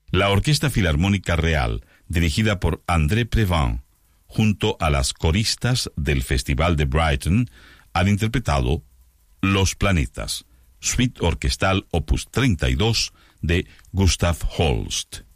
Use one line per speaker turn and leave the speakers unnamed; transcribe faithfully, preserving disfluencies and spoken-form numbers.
La Orquesta Filarmónica Real, dirigida por André Previn, junto a las coristas del Festival de Brighton, han interpretado Los Planetas, suite orquestal opus treinta y dos de Gustav Holst.